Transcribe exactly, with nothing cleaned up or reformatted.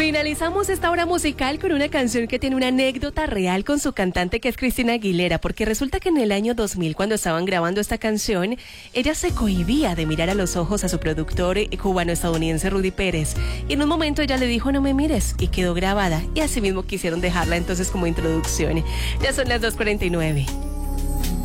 Finalizamos esta hora musical con una canción que tiene una anécdota real con su cantante, que es Cristina Aguilera, porque resulta que en el año dos mil, cuando estaban grabando esta canción, ella se cohibía de mirar a los ojos a su productor cubano-estadounidense Rudy Pérez, y en un momento ella le dijo: no me mires, y quedó grabada, y así mismo quisieron dejarla entonces como introducción. Ya son las dos cuarenta y nueve.